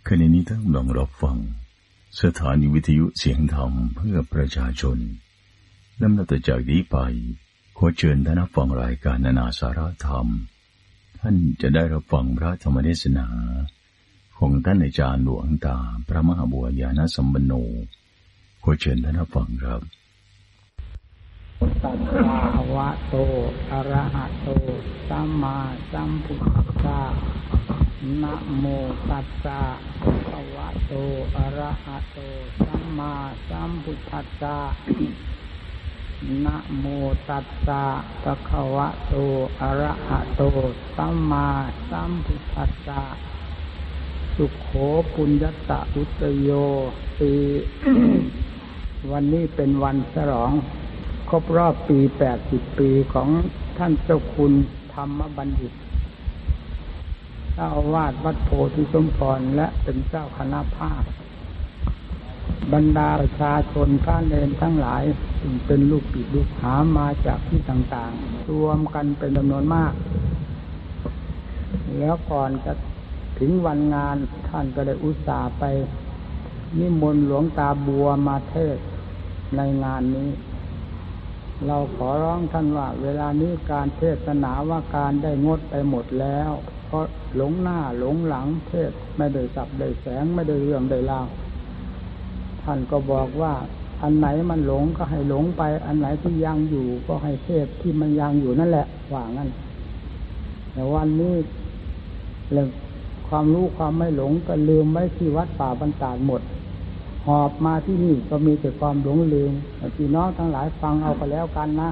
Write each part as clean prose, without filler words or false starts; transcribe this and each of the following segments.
ขณะนี้ท่านกำลังรับฟังสถานีวิทยุเสียงธรรมเพื่อประชาชนลำดับต่อจากนี้ไปขอเชิญท่านรับฟังรายการนานาสาระธรรมท่านจะได้รับฟังพระธรรมเทศนาของท่านอาจารย์หลวงตาพระมหาบัวญาณสัมปันโนขอเชิญท่านรับฟังครับตัสสะภะคะวะโตอะระหะโตสัมมาสัมพุทธัสสะนะโมตัสสะภะคะวะโตอะระหะโตสัมมาสัมพุทธัสสะนะโมตัสสะภะคะวะโตอะระหะโตสัมมาสัมพุทธัสสะสุโขปุญญตะอุตโยปีวันนี้เป็นวันฉลองครบรอบปี80 ปีของท่านเจ้าคุณธรรมบัณฑิตเจ้าอาวาสวัดโพธิสมพรและเป็นเจ้าคณะภาคบรรดาประชาชนพระเณรทั้งหลายซึ่งเป็นลูกศิษย์ลูกหามาจากที่ต่างๆรวมกันเป็นจำนวนมากแล้วก่อนจะถึงวันงานท่านก็ได้อุตส่าห์ไปนิมนต์หลวงตาบัวมาเทศน์ในงานนี้เราขอร้องท่านว่าเวลานี้การเทศนาว่าการได้งดไปหมดแล้วเพราะหลงหน้าหลงหลังเทศไม่ได้สับได้แสงไม่ได้เรื่องได้ราวท่านก็บอกว่าอันไหนมันหลงก็ให้หลงไปอันไหนที่ยังอยู่ก็ให้เทศที่มันยังอยู่นั่นแหละว่างั้นแต่วันนี้เรื่องความรู้ความไม่หลงก็ลืมไว้ที่วัดป่าบรรดาหมดหอบมาที่นี่ก็มีแต่ความหลงลืมพี่น้องทั้งหลายฟังเอาก็แล้วกันนะ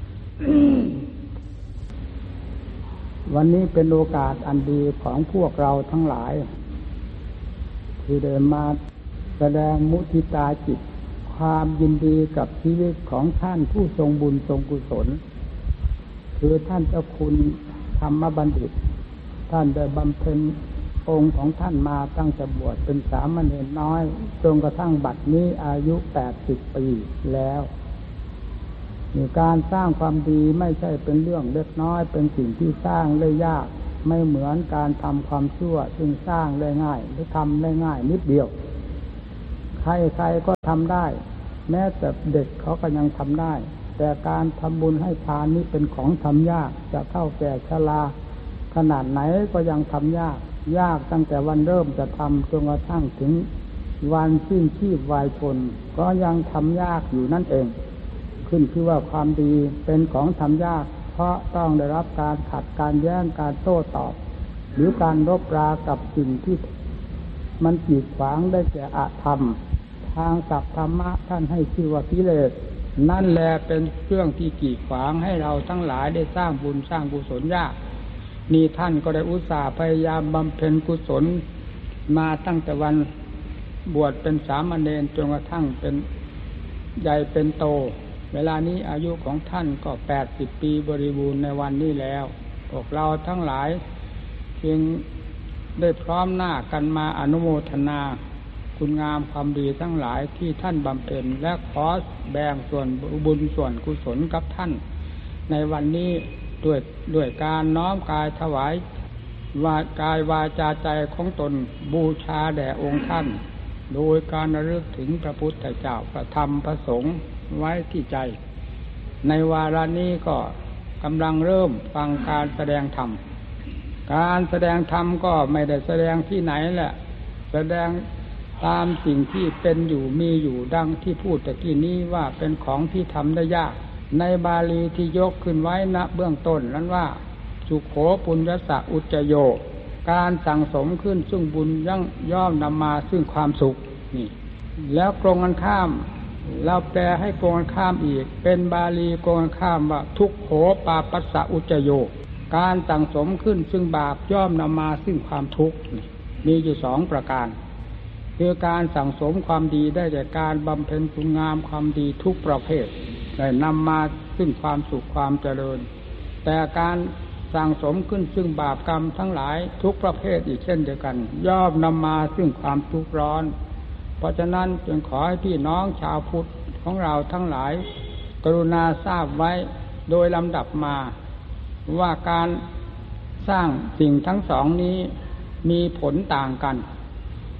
วันนี้เป็นโอกาสอันดีของพวกเราทั้งหลายที่ได้มาแสดงมุทิตาจิตความยินดีกับชีวิตของท่านผู้ทรงบุญทรงกุศลคือท่านเจ้าคุณธรรมบัณฑิตท่านได้บำเพ็ญองค์ของท่านมาตั้งแต่บวชเป็นสามเณรน้อยจนกระทั่งบัดนี้อายุ80 ปีแล้วการสร้างความดีไม่ใช่เป็นเรื่องเล็กน้อยเป็นสิ่งที่สร้างได้ยากไม่เหมือนการทำความชั่วซึ่งสร้างได้ง่ายหรือทำได้ง่ายนิดเดียวใครๆก็ทำได้แม้แต่เด็กเขาก็ยังทำได้แต่การทำบุญให้ทานนี้เป็นของทำยากจะเฒ่าแก่ชราขนาดไหนก็ยังทำยากตั้งแต่วันเริ่มจะทำจนกระทั่งถึงวันสิ้นชีพวายชนก็ยังทำยากอยู่นั่นเองขึ้นคือว่าความดีเป็นของทำยากเพราะต้องได้รับการขัดการแย้งการโต้ตอบหรือการรบรากับสิ่งที่มันกีดขวางได้แก่อธรรมทางศัพท์ธรรมะท่านให้ชื่อว่ากิเลสนั่นแหละเป็นเครื่องที่กีดขวางให้เราทั้งหลายได้สร้างบุญสร้างกุศลยากนี่ท่านก็ได้อุตส่าห์พยายามบำเพ็ญกุศลมาตั้งแต่วันบวชเป็นสามเณรจนกระทั่งเป็นใหญ่เป็นโตเวลานี้อายุของท่านก็80 ปีบริบูรณ์ในวันนี้แล้วพวกเราทั้งหลายจึงได้พร้อมหน้ากันมาอนุโมทนาคุณงามความดีทั้งหลายที่ท่านบำเพ็ญและขอแบ่งส่วนบุญส่วนกุศลกับท่านในวันนี้ด้วยการน้อมกายถวายกายวาจาใจของตนบูชาแด่องค์ท่านโดยการระลึกถึงพระพุทธเจ้าพระธรรมพระสงฆ์ไว้ที่ใจในวาระนี้ก็กำลังเริ่มฟังการแสดงธรรมการแสดงธรรมก็ไม่ได้แสดงที่ไหนแหละแสดงตามสิ่งที่เป็นอยู่มีอยู่ดังที่พูดตะกี้นี้ว่าเป็นของที่ทำได้ยากในบาลีที่ยกขึ้นไว้ณเบื้องต้นนั้นว่าสุโขปุญญสะอุจโยการสั่งสมขึ้นซึ่งบุญย่อมนำมาซึ่งความสุขนี่แล้วตรงกันข้ามเราแปลให้ตรงกันข้ามอีกเป็นบาลีตรงกันข้ามว่าทุกโขปาปัสสะอุจโยการสั่งสมขึ้นซึ่งบาปย่อมนำมาซึ่งความทุกข์มีอยู่2 ประการคือการสั่งสมความดีได้จากการบำเพ็ญคุณงามความดีทุกประเภทได้นำมาซึ่งความสุขความเจริญแต่การสั่งสมขึ้นซึ่งบาปกรรมทั้งหลายทุกประเภทอีกเช่นเดียวกันย่อมนำมาซึ่งความทุกข์ร้อนเพราะฉะนั้นจึงขอให้พี่น้องชาวพุทธของเราทั้งหลายกรุณาทราบไว้โดยลำดับมาว่าการสร้างสิ่งทั้งสองนี้มีผลต่างกัน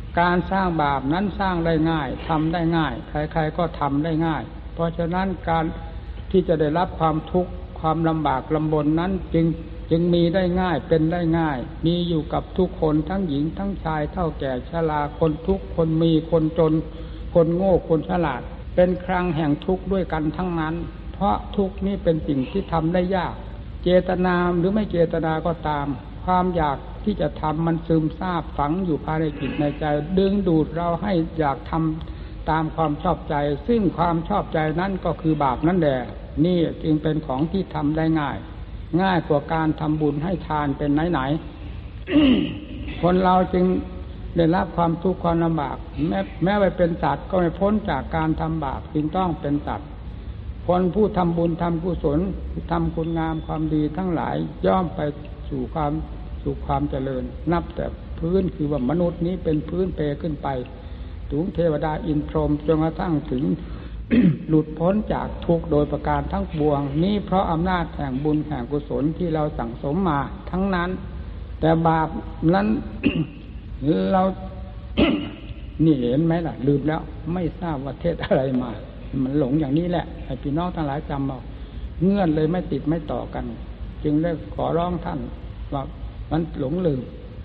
การสร้างบาปนั้นสร้างได้ง่ายทำได้ง่ายใครๆก็ทำได้ง่ายเพราะฉะนั้นการที่จะได้รับความทุกข์ความลำบากลำบนนั้นจึงมีได้ง่ายเป็นได้ง่ายมีอยู่กับทุกคนทั้งหญิงทั้งชายเฒ่าแก่ชราคนทุกข์คนมีคนจนคนโง่คนฉลาดเป็นครั้งแห่งทุกข์ด้วยกันทั้งนั้นเพราะทุกข์นี้เป็นสิ่งที่ทำได้ยากเจตนาหรือไม่เจตนาก็ตามความอยากที่จะทำมันซึมซาบฝังอยู่ภายในจิตในใจดึงดูดเราให้อยากทำตามความชอบใจซึ่งความชอบใจนั้นก็คือบาปนั่นแหละนี่จึงเป็นของที่ทำได้ง่ายกว่าการทำบุญให้ทานเป็นไหน คนเราจึงได้รับความทุกข์ความลำบากแม้ไปเป็นสัตว์ก็ไม่พ้นจากการทำบาปจึงต้องเป็นสัตว์คนผู้ทำบุญทำกุศลทำคุณงามความดีทั้งหลายย่อมไปสู่ความเจริญนับแต่พื้นคือว่ามนุษย์นี้เป็นพื้นเปขึ้นไปถึงเทวดาอินทร์พรหมจนกระทั่งถึง หลุดพ้นจากทุกข์โดยประการทั้งปวงนี้เพราะอำนาจแห่งบุญแห่งกุศลที่เราสั่งสมมาทั้งนั้นแต่บาปนั้น เรา นี่เห็นไหมล่ะลืมแล้วไม่ทราบว่าเทศอะไรมามันหลงอย่างนี้แหละให้พี่น้องทั้งหลายจำเอาเงื่อนเลยไม่ติดไม่ต่อกันจึงได้ขอร้องท่านว่ามันหลงลืม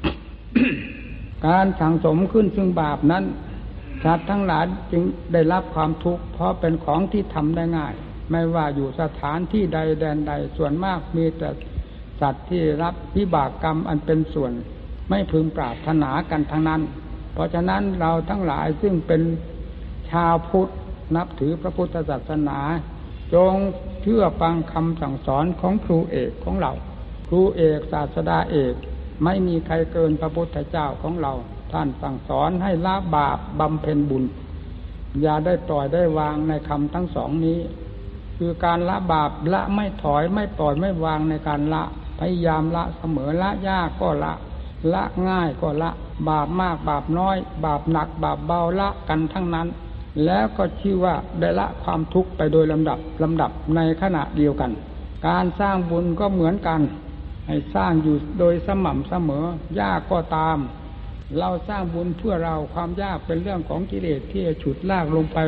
การสั่งสมขึ้นซึ่งบาปนั้นสัตว์ทั้งหลายจึงได้รับความทุกข์เพราะเป็นของที่ทำได้ง่ายไม่ว่าอยู่สถานที่ใดแดนใดส่วนมากมีแต่สัตว์ที่รับวิบากกรรมอันเป็นส่วนไม่พึงปรารถนากันทั้งนั้นเพราะฉะนั้นเราทั้งหลายซึ่งเป็นชาวพุทธนับถือพระพุทธศาสนาจงเชื่อฟังคำสั่งสอนของครูเอกของเราครูเอกศาสดาเอกไม่มีใครเกินพระพุทธเจ้าของเราท่านสั่งสอนให้ละบาปบำเพ็ญบุญอย่าได้ปล่อยได้วางในคำทั้งสองนี้คือการละบาปละไม่ถอยไม่ปล่อยไม่วางในการละพยายามละเสมอละยากก็ละง่ายก็ละบาปมากบาปน้อยบาปหนักบาปเบาละกันทั้งนั้นแล้วก็ชื่อว่าได้ละความทุกข์ไปโดยลำดับในขณะเดียวกันการสร้างบุญก็เหมือนกันให้สร้างอยู่โดยสม่ำเสมอยากก็ตามเราสร้างบุญเพื่อเราความยากเป็นเรื่องของกิเลสที่จะฉุดลากลงไป